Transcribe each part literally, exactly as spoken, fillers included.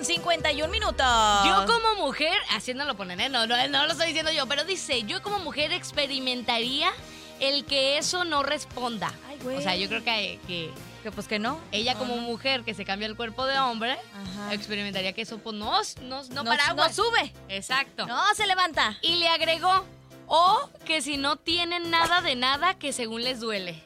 con cincuenta y un minutos. Yo como mujer, haciéndolo poner, ¿eh? no, no, no lo estoy diciendo yo, pero dice, yo como mujer experimentaría el que eso no responda. Ay, güey. O sea, yo creo que, que Que pues que no. ella como Ajá. mujer que se cambia el cuerpo de hombre, Ajá. experimentaría que eso pues no, no, no, No, paraguas. no sube. Exacto. No se levanta. Y le agregó, o que si no tienen nada de nada, que según les duele.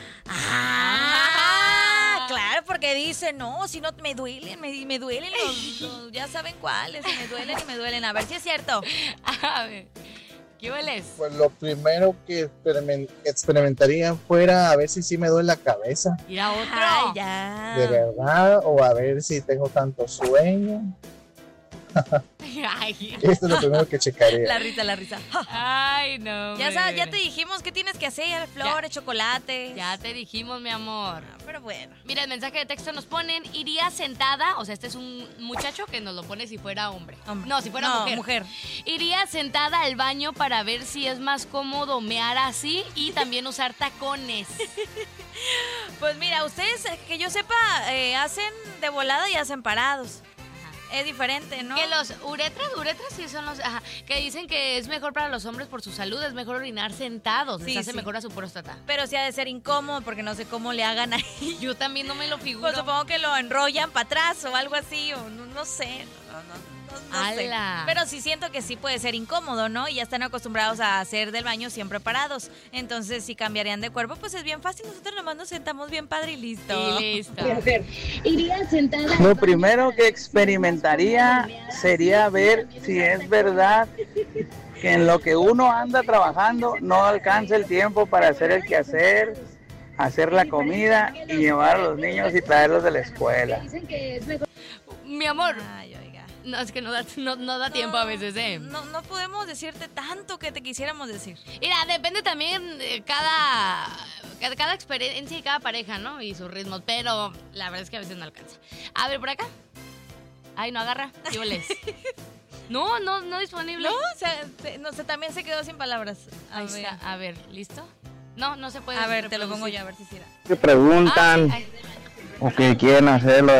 Ah, claro, porque dice, no, si no me duelen, me, me duelen los, los- ya saben cuáles, me duelen y me duelen. A ver si es cierto. A ver, ¿qué hueles? Pues lo primero que experimen- experimentaría fuera a ver si sí me duele la cabeza, Ir a otro. Ay, ya. de verdad, o a ver si tengo tanto sueño. Ay, Esto es lo primero que checaría. La risa, la risa. ay, no. Ya, hombre. sabes, ya te dijimos qué tienes que hacer, flores, chocolates. Ya te dijimos, mi amor. Pero bueno. Mira, el mensaje de texto nos ponen, iría sentada, o sea, este es un muchacho que nos lo pone si fuera hombre. Hombre. No, si fuera No, mujer. mujer. Iría sentada al baño para ver si es más cómodo mear así y también usar tacones. Pues mira, ustedes, eh, que yo sepa, eh, hacen de volada y hacen parados. Es diferente, ¿no? Que los uretras, uretras sí son los, ajá, que dicen que es mejor para los hombres por su salud, es mejor orinar sentados, les Sí, hace sí. mejor a su próstata. Pero sí ha de ser incómodo porque no sé cómo le hagan ahí. Yo también no me lo figuro. Pues supongo que lo enrollan para atrás o algo así, o no, no sé, no, no, no, no sé. ¡Hala! Pero sí siento que sí puede ser incómodo, ¿no? Y ya están acostumbrados a hacer del baño siempre parados. Entonces, si cambiarían de cuerpo, pues es bien fácil. Nosotros nomás nos sentamos bien padre y listo. Y listo. Iría sentada. Lo primero que experimentaría sería ver si es verdad que en lo que uno anda trabajando no alcanza el tiempo para hacer el quehacer, hacer la comida y llevar a los niños y traerlos de la escuela. Dicen que es mejor. Mi amor, Ay, oiga. no, es que no da, no, no da tiempo a veces, ¿eh? No, no podemos decirte tanto que te quisiéramos decir. Mira, depende también de cada, cada, cada experiencia y cada pareja, ¿no? Y sus ritmos, pero la verdad es que a veces no alcanza. A ver, por acá. Ay, no agarra. ¿Qué hueles? No, no, no disponible. No, o sea, se- no sé, también se quedó sin palabras. A Ahí ver, está. A ver, ¿listo? No, no se puede. a ver te lo pongo reproducir. yo, a ver si será. Que preguntan Ay, ay. o que quieren hacerlo